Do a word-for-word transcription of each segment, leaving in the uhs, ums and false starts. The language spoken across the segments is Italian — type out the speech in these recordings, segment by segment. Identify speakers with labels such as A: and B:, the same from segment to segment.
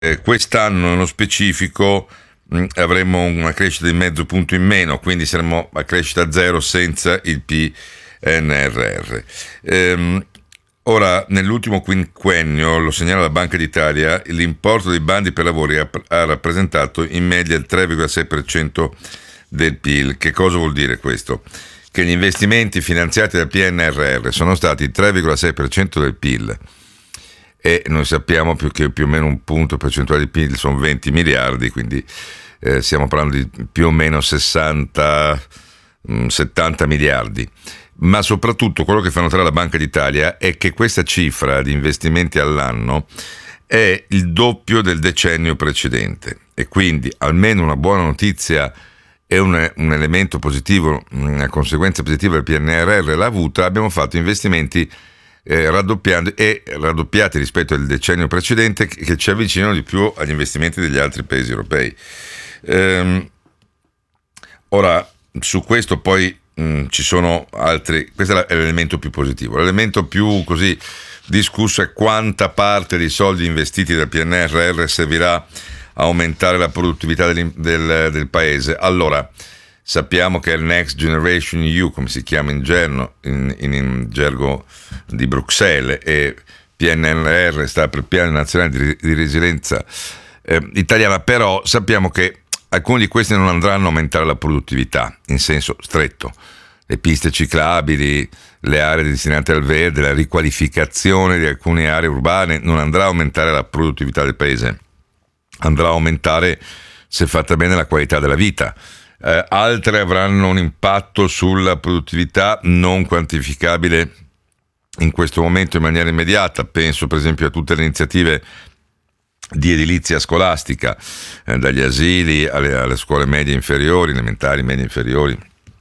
A: Eh, quest'anno nello specifico mh, avremo una crescita di mezzo punto in meno, quindi saremo a crescita zero senza il P N R R. Ehm, ora, nell'ultimo quinquennio, lo segnala la Banca d'Italia, l'importo dei bandi per lavori ha, ha rappresentato in media il tre virgola sei per cento del P I L. Che cosa vuol dire questo? Che gli investimenti finanziati dal P N R R sono stati il tre virgola sei per cento del P I L, e noi sappiamo più che più o meno un punto percentuale di P I L sono venti miliardi, quindi eh, stiamo parlando di più o meno sessanta settanta miliardi. Ma soprattutto quello che fa notare la Banca d'Italia è che questa cifra di investimenti all'anno è il doppio del decennio precedente, e quindi almeno una buona notizia e un, un elemento positivo, una conseguenza positiva del P N R R l'ha avuta. Abbiamo fatto investimenti eh, raddoppiando e raddoppiati rispetto al decennio precedente, che, che ci avvicinano di più agli investimenti degli altri paesi europei. Ehm, ora, su questo poi mh, ci sono altri, questo è l'elemento più positivo. L'elemento più così discusso è quanta parte dei soldi investiti dal P N R R servirà a aumentare la produttività del, del, del paese. Allora, sappiamo che il Next Generation E U, come si chiama in, gergo, in, in, in gergo di Bruxelles, e P N R R sta per Piano Nazionale di, di Resilienza eh, Italiana, però sappiamo che alcuni di questi non andranno a aumentare la produttività in senso stretto. Le piste ciclabili, le aree destinate al verde, la riqualificazione di alcune aree urbane non andrà a aumentare la produttività del paese, andrà a aumentare, se fatta bene, la qualità della vita. Eh, altre avranno un impatto sulla produttività non quantificabile in questo momento in maniera immediata. Penso per esempio a tutte le iniziative di edilizia scolastica, eh, dagli asili alle, alle scuole medie inferiori, elementari, medie inferiori,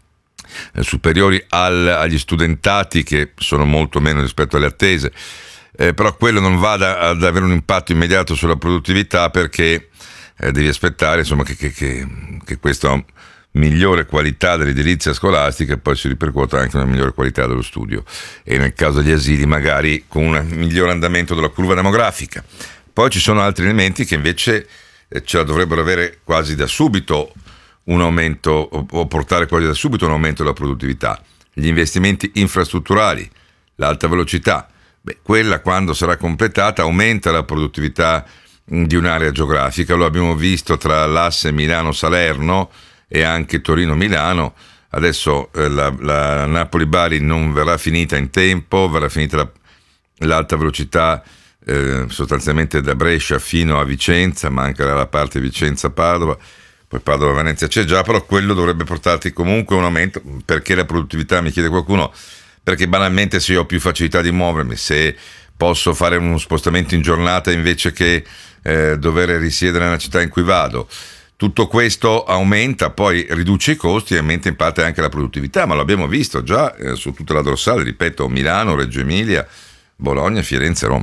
A: eh, superiori, al, agli studentati, che sono molto meno rispetto alle attese, eh, però quello non va da, ad avere un impatto immediato sulla produttività, perché eh, devi aspettare insomma che, che, che, che questa migliore qualità dell'edilizia scolastica poi si ripercuota anche una migliore qualità dello studio, e nel caso degli asili magari con un migliore andamento della curva demografica. Poi ci sono altri elementi che invece ce la dovrebbero avere quasi da subito un aumento, o portare quasi da subito un aumento della produttività. Gli investimenti infrastrutturali, l'alta velocità, beh, quella quando sarà completata aumenta la produttività di un'area geografica. Lo abbiamo visto tra l'asse Milano-Salerno e anche Torino-Milano. Adesso eh, la, la Napoli-Bari non verrà finita in tempo, verrà finita la, l'alta velocità Eh, sostanzialmente da Brescia fino a Vicenza, manca la parte Vicenza-Padova, poi Padova-Venezia c'è già, però quello dovrebbe portarti comunque un aumento. Perché la produttività, mi chiede qualcuno? Perché banalmente, se io ho più facilità di muovermi, se posso fare uno spostamento in giornata invece che eh, dover risiedere nella città in cui vado, tutto questo aumenta, poi riduce i costi e aumenta in parte anche la produttività. Ma lo abbiamo visto già eh, su tutta la dorsale, ripeto, Milano, Reggio Emilia, Bologna, Firenze, Roma.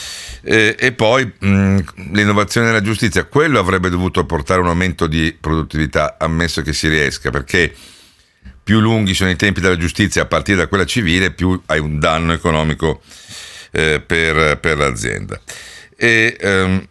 A: E, e poi mh, l'innovazione della giustizia, quello avrebbe dovuto portare un aumento di produttività, ammesso che si riesca, perché più lunghi sono i tempi della giustizia a partire da quella civile, più hai un danno economico eh, per, per l'azienda. E ehm,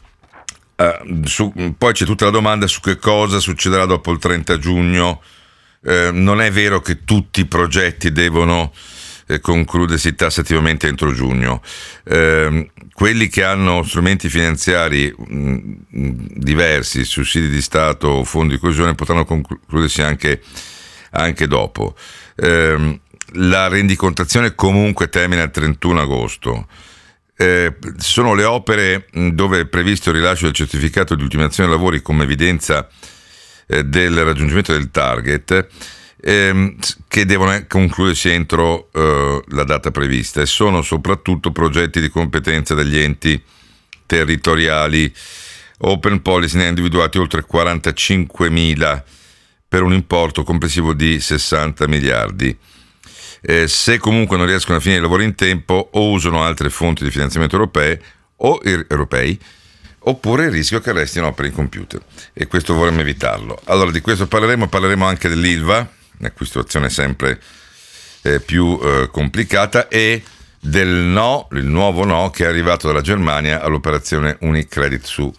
A: eh, su, poi c'è tutta la domanda su che cosa succederà dopo il trenta giugno. Eh, non è vero che tutti i progetti devono concludersi tassativamente entro giugno. Eh, quelli che hanno strumenti finanziari mh, diversi, sussidi di Stato o fondi di coesione, potranno concludersi anche, anche dopo. Eh, la rendicontazione comunque termina il trentuno agosto. Eh, sono le opere dove è previsto il rilascio del certificato di ultimazione dei lavori come evidenza eh, del raggiungimento del target, Ehm, che devono concludersi entro eh, la data prevista, e sono soprattutto progetti di competenza degli enti territoriali. Open Policy ne ha individuati oltre quarantacinquemila per un importo complessivo di sessanta miliardi. Eh, se comunque non riescono a finire i lavori in tempo, o usano altre fonti di finanziamento europee o europei, oppure il rischio che restino opere incompiute, e questo vorremmo evitarlo. Allora, di questo parleremo, parleremo anche dell'Ilva, la cui situazione è sempre eh, più eh, complicata, e del no, il nuovo no che è arrivato dalla Germania all'operazione Unicredit su